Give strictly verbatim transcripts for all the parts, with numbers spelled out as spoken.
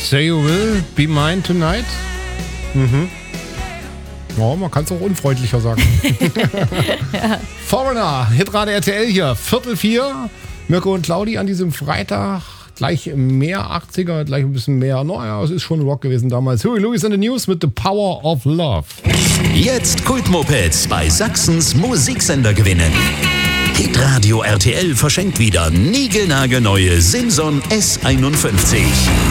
Say You Will Be Mine Tonight. Mhm. Ja, man kann es auch unfreundlicher sagen. Ja. Foreigner, Hitrate R T L hier, Viertel vier. Mirko und Claudi an diesem Freitag. Gleich mehr achtziger, gleich ein bisschen mehr. Naja, es ist schon Rock gewesen damals. Huey Lewis in the News mit The Power of Love. Jetzt Kultmopeds bei Sachsens Musiksender gewinnen. Hitradio R T L verschenkt wieder niegelnagelneue Simson S einundfünfzig.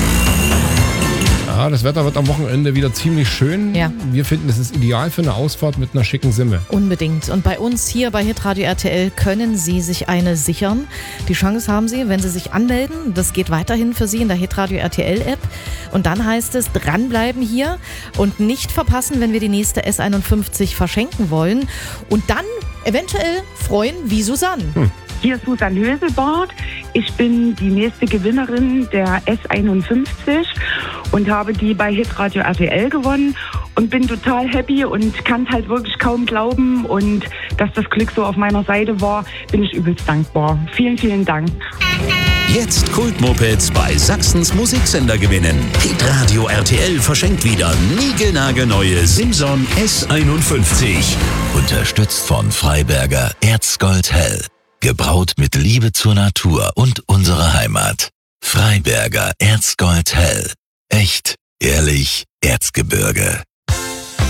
Ja, das Wetter wird am Wochenende wieder ziemlich schön. Ja. Wir finden, es ist ideal für eine Ausfahrt mit einer schicken Simme. Unbedingt. Und bei uns hier bei Hitradio R T L können Sie sich eine sichern. Die Chance haben Sie, wenn Sie sich anmelden. Das geht weiterhin für Sie in der Hitradio R T L-App. Und dann heißt es, dranbleiben hier und nicht verpassen, wenn wir die nächste S einundfünfzig verschenken wollen. Und dann eventuell freuen wie Susanne. Hm. Hier ist Susanne Höselbart. Ich bin die nächste Gewinnerin der S einundfünfzig und habe die bei Hitradio R T L gewonnen und bin total happy und kann es halt wirklich kaum glauben. Und dass das Glück so auf meiner Seite war, bin ich übelst dankbar. Vielen, vielen Dank. Jetzt Kultmopeds bei Sachsens Musiksender gewinnen. Hitradio R T L verschenkt wieder niegelnagelneue Simson S einundfünfzig. Unterstützt von Freiberger Erzgold Hell. Gebraut mit Liebe zur Natur und unserer Heimat. Freiberger Erzgold Hell. Echt, ehrlich, Erzgebirge.